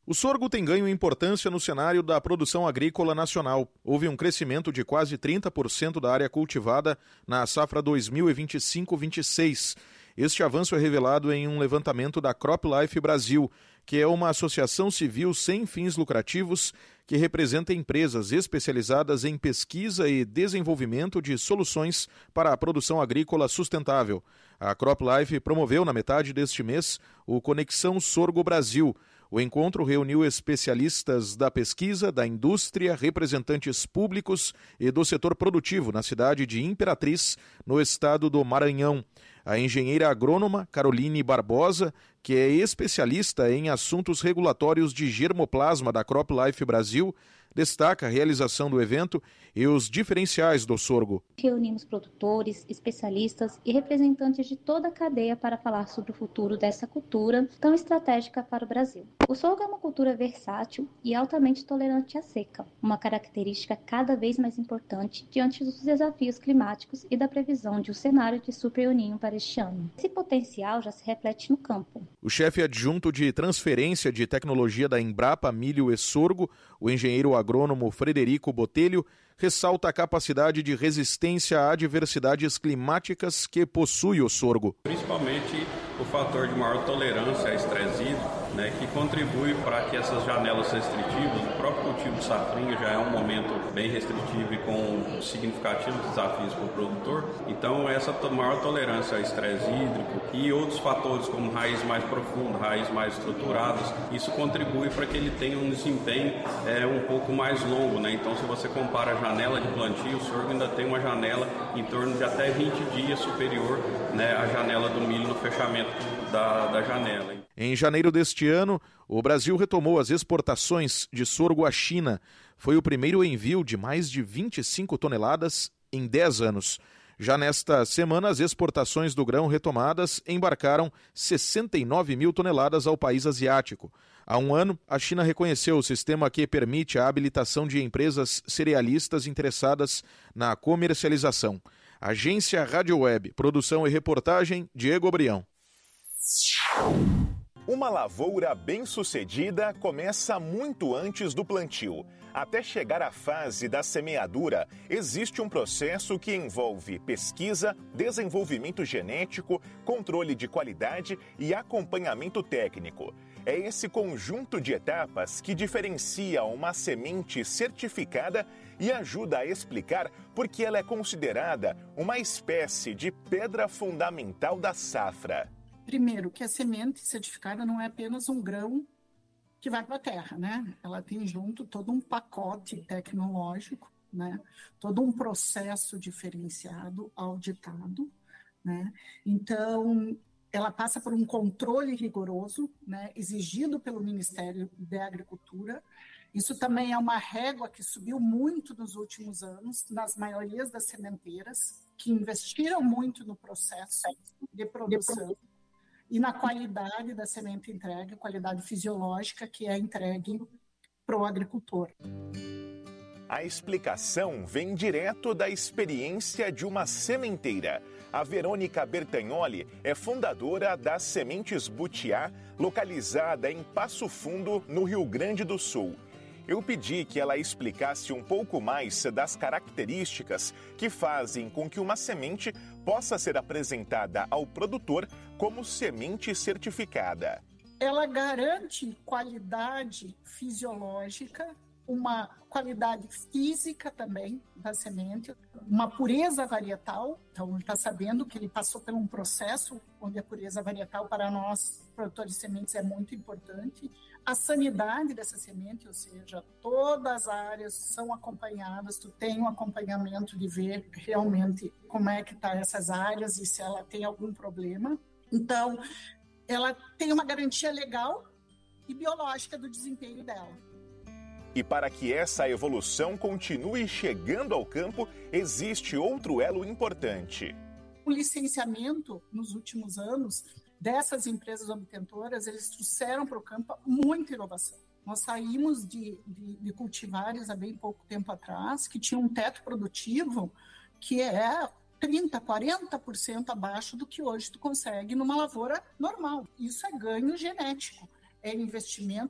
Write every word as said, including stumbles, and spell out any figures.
O sorgo tem ganho importância no cenário da produção agrícola nacional. Houve um crescimento de quase trinta por cento da área cultivada na safra dois mil e vinte e cinco vinte e seis. Este avanço é revelado em um levantamento da CropLife Brasil, que é uma associação civil sem fins lucrativos que representa empresas especializadas em pesquisa e desenvolvimento de soluções para a produção agrícola sustentável. A CropLife promoveu na metade deste mês o Conexão Sorgo Brasil. O encontro reuniu especialistas da pesquisa, da indústria, representantes públicos e do setor produtivo na cidade de Imperatriz, no estado do Maranhão. A engenheira agrônoma Caroline Barbosa, que é especialista em assuntos regulatórios de germoplasma da CropLife Brasil, destaca a realização do evento e os diferenciais do sorgo. Reunimos produtores, especialistas e representantes de toda a cadeia para falar sobre o futuro dessa cultura tão estratégica para o Brasil. O sorgo é uma cultura versátil e altamente tolerante à seca, uma característica cada vez mais importante diante dos desafios climáticos e da previsão de um cenário de super El Niño para este ano. Esse potencial já se reflete no campo. O chefe adjunto de transferência de tecnologia da Embrapa Milho e Sorgo, o engenheiro agrônomo Frederico Botelho, ressalta a capacidade de resistência a adversidades climáticas que possui o sorgo. Principalmente o fator de maior tolerância a estresse hídrico, né, que contribui para que essas janelas restritivas, o próprio cultivo de safrinha já é um momento bem restritivo e com significativos desafios para o produtor. Então essa maior tolerância a estresse hídrico e outros fatores como raízes mais profundas, raízes mais estruturadas, isso contribui para que ele tenha um desempenho é, um pouco mais longo, né? Então se você compara a janela de plantio, o sorgo ainda tem uma janela em torno de até vinte dias superior, né, à janela do milho no fechamento da, da janela. Em janeiro deste ano, o Brasil retomou as exportações de sorgo à China. Foi o primeiro envio de mais de vinte e cinco toneladas em dez anos. Já nesta semana, as exportações do grão retomadas embarcaram sessenta e nove mil toneladas ao país asiático. Há um ano, a China reconheceu o sistema que permite a habilitação de empresas cerealistas interessadas na comercialização. Agência Rádio Web, produção e reportagem, Diego Brião. Uma lavoura bem-sucedida começa muito antes do plantio. Até chegar à fase da semeadura, existe um processo que envolve pesquisa, desenvolvimento genético, controle de qualidade e acompanhamento técnico. É esse conjunto de etapas que diferencia uma semente certificada e ajuda a explicar por que ela é considerada uma espécie de pedra fundamental da safra. Primeiro, que a semente certificada não é apenas um grão que vai para a terra, né? Ela tem junto todo um pacote tecnológico, né? Todo um processo diferenciado, auditado, né? Então, ela passa por um controle rigoroso, né? Exigido pelo Ministério da Agricultura. Isso também é uma régua que subiu muito nos últimos anos, nas maiorias das sementeiras, que investiram muito no processo de produção e na qualidade da semente entregue, qualidade fisiológica que é entregue para o agricultor. A explicação vem direto da experiência de uma sementeira. A Verônica Bertagnoli é fundadora das Sementes Butiá, localizada em Passo Fundo, no Rio Grande do Sul. Eu pedi que ela explicasse um pouco mais das características que fazem com que uma semente possa ser apresentada ao produtor como semente certificada. Ela garante qualidade fisiológica, uma qualidade física também da semente, uma pureza varietal. Então, ele está sabendo que ele passou por um processo onde a pureza varietal para nós, produtores de sementes, é muito importante. A sanidade dessa semente, ou seja, todas as áreas são acompanhadas, tu tem um acompanhamento de ver realmente como é que estão essas áreas e se ela tem algum problema. Então, ela tem uma garantia legal e biológica do desempenho dela. E para que essa evolução continue chegando ao campo, existe outro elo importante. O licenciamento, nos últimos anos, dessas empresas obtentoras, eles trouxeram para o campo muita inovação. Nós saímos de, de, de cultivares há bem pouco tempo atrás, que tinham um teto produtivo que é trinta, quarenta por cento abaixo do que hoje tu consegue numa lavoura normal. Isso é ganho genético. É investimento